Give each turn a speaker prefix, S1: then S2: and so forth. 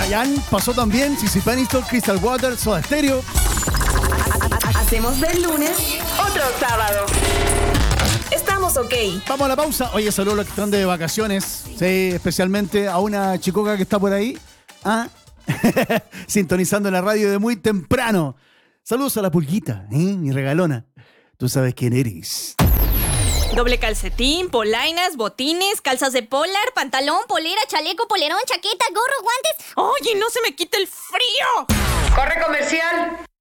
S1: Chayanne pasó también, Sissy Peniston, Crystal Waters, Soda Stereo.
S2: Hacemos del lunes otro sábado. Estamos ok.
S1: Vamos a la pausa. Oye, saludos a los que están de vacaciones. Sí, especialmente a una chicoca que está por ahí. Sintonizando la radio de muy temprano. Saludos a la pulguita, mi regalona. Tú sabes quién eres.
S3: Doble calcetín, polainas, botines, calzas de polar, pantalón, polera, chaleco, polerón, chaqueta, gorro, guantes. ¡Oye, no se me quita el frío!
S2: ¡Corre comercial!